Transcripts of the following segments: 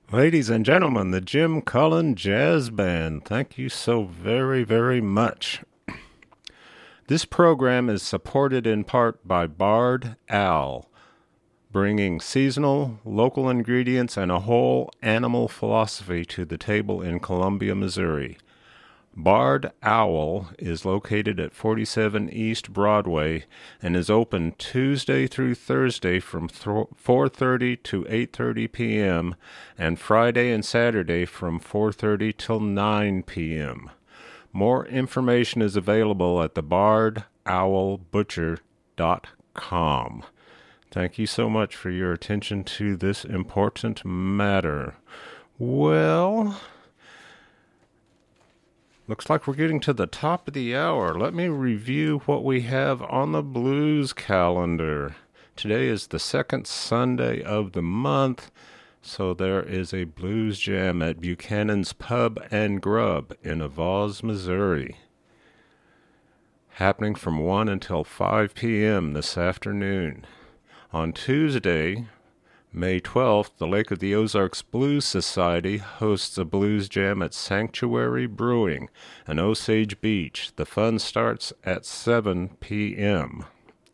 Ladies and gentlemen, the Jim Cullen Jazz Band, thank you so very, very much. This program is supported in part by Bard Owl, bringing seasonal, local ingredients and a whole animal philosophy to the table in Columbia, Missouri. Bard Owl is located at 47 East Broadway and is open Tuesday through Thursday from 4:30 to 8:30 p.m. and Friday and Saturday from 4:30 till 9 p.m. More information is available at thebardowlbutcher.com. Thank you so much for your attention to this important matter. Well, looks like we're getting to the top of the hour. Let me review what we have on the blues calendar. Today is the second Sunday of the month, so there is a blues jam at Buchanan's Pub and Grub in Avoz, Missouri, happening from 1 until 5 p.m. this afternoon. On Tuesday, May 12th, the Lake of the Ozarks Blues Society hosts a blues jam at Sanctuary Brewing in Osage Beach. The fun starts at 7 p.m.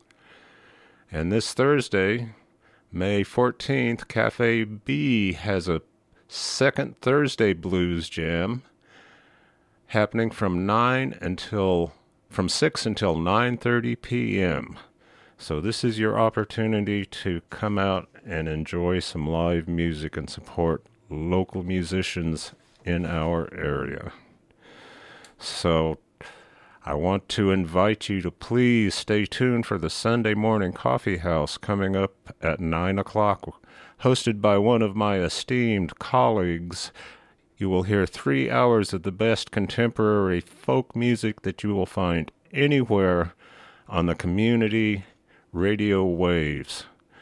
And this Thursday, May 14th, Cafe B has a second Thursday blues jam happening from 6 until 9:30 p.m. So this is your opportunity to come out and enjoy some live music and support local musicians in our area. So I want to invite you to please stay tuned for the Sunday Morning Coffee House coming up at 9 o'clock, hosted by one of my esteemed colleagues. You will hear 3 hours of the best contemporary folk music that you will find anywhere on the community radio waves.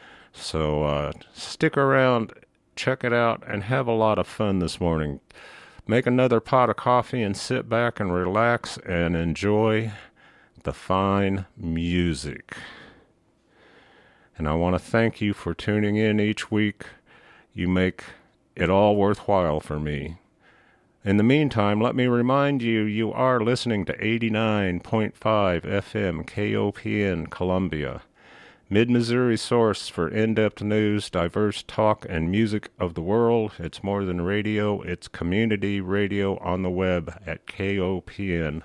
So stick around, check it out, and have a lot of fun this morning. Make another pot of coffee and sit back and relax and enjoy the fine music. And I want to thank you for tuning in each week. You make it all worthwhile for me. In the meantime, let me remind you, you are listening to 89.5 FM KOPN Columbia, Mid-Missouri source for in-depth news, diverse talk, and music of the world. It's more than radio, it's community radio on the web at kopn.org.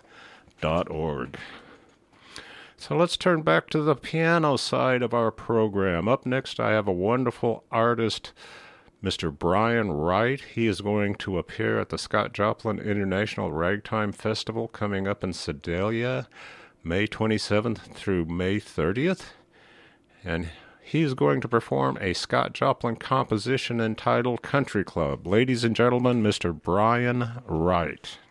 So let's turn back to the piano side of our program. Up next, I have a wonderful artist, Mr. Brian Wright. He is going to appear at the Scott Joplin International Ragtime Festival coming up in Sedalia, May 27th through May 30th. And he's going to perform a Scott Joplin composition entitled Country Club. Ladies and gentlemen, Mr. Brian Wright.